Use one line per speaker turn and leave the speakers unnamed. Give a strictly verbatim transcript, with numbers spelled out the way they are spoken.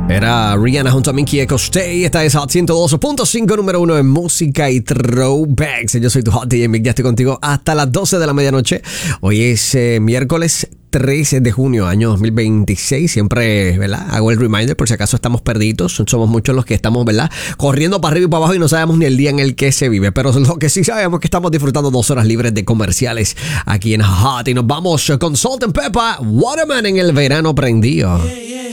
Era Rihanna junto a Minky Echo Stay. Esta es Hot ciento dos punto cinco, número uno en música y throwbacks. Yo soy tu Hot D J Mick, ya estoy contigo hasta las doce de la medianoche. Hoy es eh, miércoles trece de junio, año dos mil veintiséis. Siempre, ¿verdad? Hago el reminder por si acaso estamos perdidos. Somos muchos los que estamos, ¿verdad? Corriendo para arriba y para abajo y no sabemos ni el día en el que se vive. Pero lo que sí sabemos es que estamos disfrutando dos horas libres de comerciales aquí en Hot. Y nos vamos con Salt and Pepper, Waterman en el verano prendido.